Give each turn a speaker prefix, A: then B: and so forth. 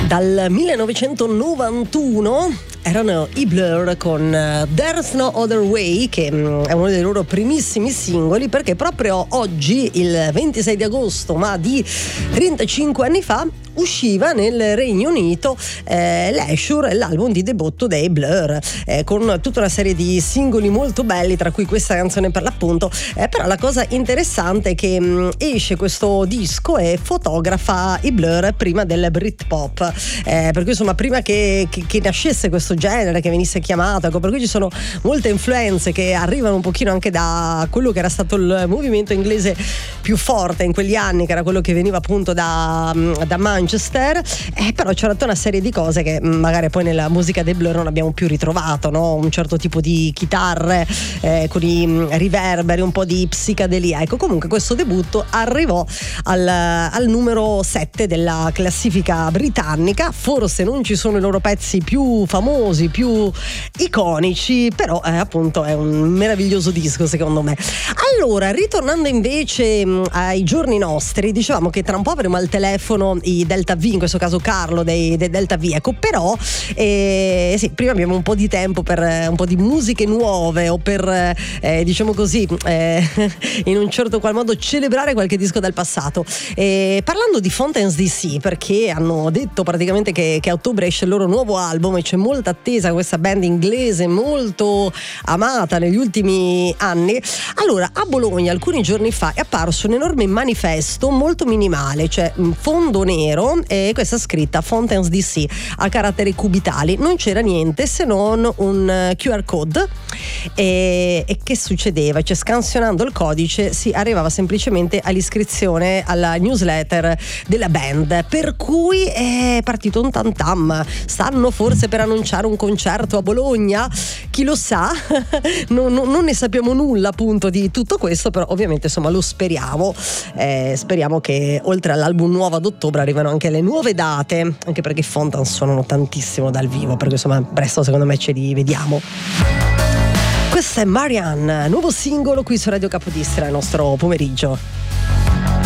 A: Dal 1991 erano i Blur con There's No Other Way, che è uno dei loro primissimi singoli, perché proprio oggi, il 26 di agosto, ma di 35 anni fa, usciva nel Regno Unito Leisure, l'album di debutto dei Blur, con tutta una serie di singoli molto belli, tra cui questa canzone per l'appunto. Però la cosa interessante è che esce questo disco e fotografa i Blur prima del Britpop, per cui insomma prima che nascesse questo genere, che venisse chiamato, ecco, per cui ci sono molte influenze che arrivano un pochino anche da quello che era stato il movimento inglese più forte in quegli anni, che era quello che veniva appunto da Manchester, però c'era tutta una serie di cose che magari poi nella musica dei Blur non abbiamo più ritrovato, no? Un certo tipo di chitarre con i riverberi, un po' di psicadelia. Ecco, comunque questo debutto arrivò al numero 7 della classifica britannica. Forse non ci sono i loro pezzi più famosi, più iconici, però appunto è un meraviglioso disco secondo me. Allora, ritornando invece ai giorni nostri, dicevamo che tra un po' avremo al telefono i Delta V, in questo caso Carlo dei Delta V, ecco, però sì, prima abbiamo un po' di tempo per un po' di musiche nuove, o per diciamo così in un certo qual modo celebrare qualche disco del passato, parlando di Fountains DC, perché hanno detto praticamente che a ottobre esce il loro nuovo album e c'è molta attesa, questa band inglese molto amata negli ultimi anni. Allora, a Bologna alcuni giorni fa è apparso un enorme manifesto molto minimale, cioè fondo nero e questa scritta Fountains DC a caratteri cubitali, non c'era niente se non un QR code, e che succedeva? Cioè, scansionando il codice si arrivava semplicemente all'iscrizione alla newsletter della band, per cui è partito un tantam. Stanno forse per annunciare un concerto a Bologna, chi lo sa. non ne sappiamo nulla appunto di tutto questo, però ovviamente insomma lo speriamo, speriamo che oltre all'album nuovo ad ottobre arrivano anche le nuove date, anche perché i Fountains suonano tantissimo dal vivo, perché insomma presto secondo me ce li vediamo. Questa è Marianne, nuovo singolo qui su Radio Capodistria, il nostro pomeriggio.